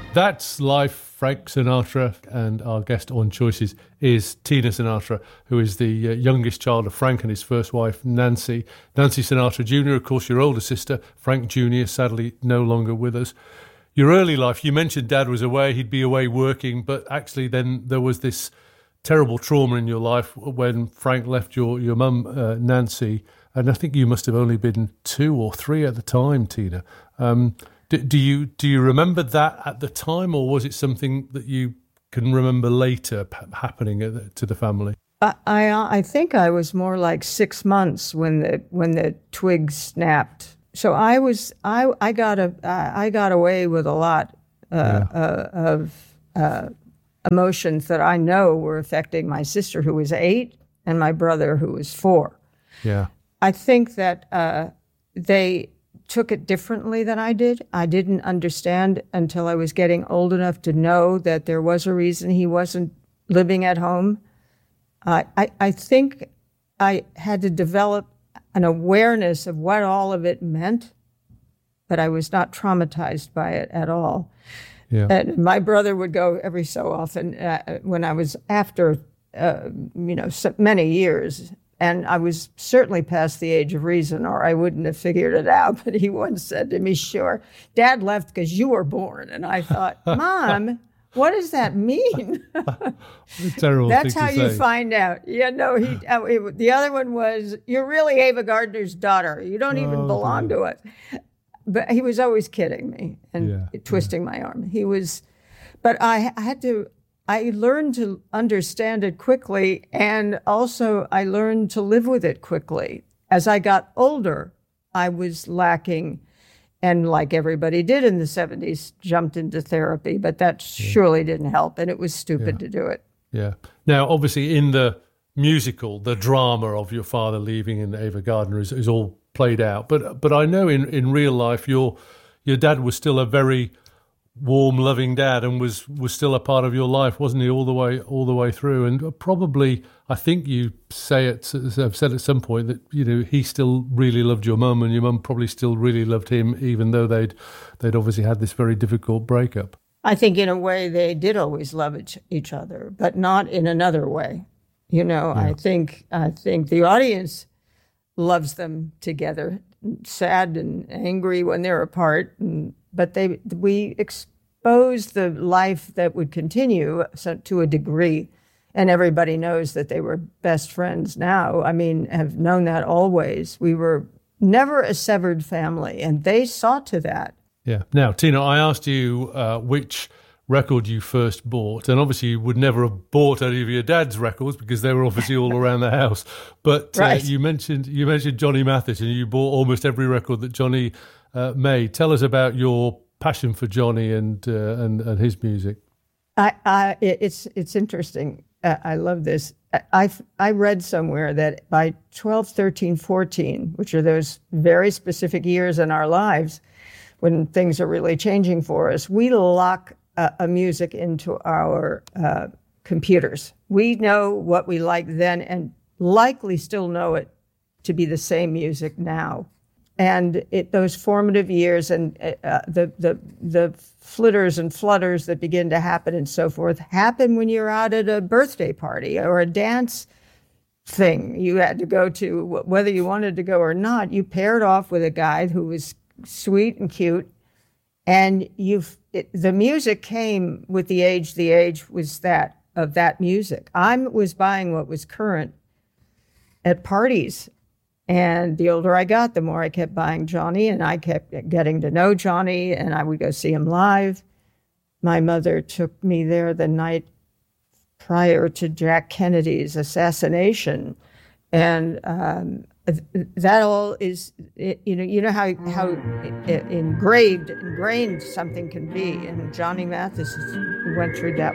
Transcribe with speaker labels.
Speaker 1: That's Life, Frank Sinatra, and our guest on Choices is Tina Sinatra, who is the youngest child of Frank and his first wife, Nancy. Nancy Sinatra Jr., of course, your older sister. Frank Jr., sadly no longer with us. Your early life, you mentioned Dad was away, he'd be away working, but actually then there was this terrible trauma in your life when Frank left your mum, Nancy, and I think you must have only been 2 or 3 at the time, Tina. Do you remember that at the time, or was it something that you can remember later happening to the family?
Speaker 2: I think I was more like 6 months when the twig snapped. So I got away with a lot of emotions that I know were affecting my sister, who was 8, and my brother, who was 4.
Speaker 1: Yeah,
Speaker 2: I think that they took it differently than I did. I didn't understand until I was getting old enough to know that there was a reason he wasn't living at home. I think I had to develop an awareness of what all of it meant, but I was not traumatized by it at all.
Speaker 1: Yeah.
Speaker 2: And my brother would go every so often when I was after, many years. And I was certainly past the age of reason, or I wouldn't have figured it out. But he once said to me, "Sure, Dad left because you were born." And I thought, Mom, what does that mean?
Speaker 1: Terrible.
Speaker 2: That's
Speaker 1: thing
Speaker 2: how
Speaker 1: to
Speaker 2: you
Speaker 1: say.
Speaker 2: find out. Yeah, no, the other one was, "You're really Ava Gardner's daughter. You don't even belong to us." But he was always kidding me and twisting my arm. But I learned to understand it quickly, and also I learned to live with it quickly. As I got older, I was lacking, and like everybody did in the 70s, jumped into therapy, but that surely didn't help, and it was stupid to do it.
Speaker 1: Yeah. Now, obviously, in the musical, the drama of your father leaving and Ava Gardner is all played out. But I know in real life, your dad was still a very warm, loving dad, and was still a part of your life, wasn't he, all the way through? And probably, I think you have said at some point that he still really loved your mum, and your mum probably still really loved him, even though they'd obviously had this very difficult breakup.
Speaker 2: I think in a way they did always love each other, but not in another way. I think the audience loves them together, sad and angry when they're apart, but we exposed the life that would continue to a degree, and everybody knows that they were best friends now. I mean, have known that always. We were never a severed family, and they saw to that.
Speaker 1: Yeah. Now, Tina, I asked you which record you first bought, and obviously you would never have bought any of your dad's records because they were obviously all around the house. But
Speaker 2: right.
Speaker 1: you mentioned Johnny Mathis, and you bought almost every record that Johnny made. Tell us about your passion for Johnny and his music.
Speaker 2: It's interesting. I love this. I read somewhere that by 12, 13, 14, which are those very specific years in our lives when things are really changing for us, we lock a music into our computers. We know what we like then and likely still know it to be the same music now. And those formative years and the flitters and flutters that begin to happen and so forth happen when you're out at a birthday party or a dance thing you had to go to, whether you wanted to go or not. You paired off with a guy who was sweet and cute, and the music came with the age. The age was that of that music. I was buying what was current at parties. And the older I got, the more I kept buying Johnny, and I kept getting to know Johnny, and I would go see him live. My mother took me there the night prior to Jack Kennedy's assassination. And that all is, how ingrained something can be. And Johnny Mathis went through that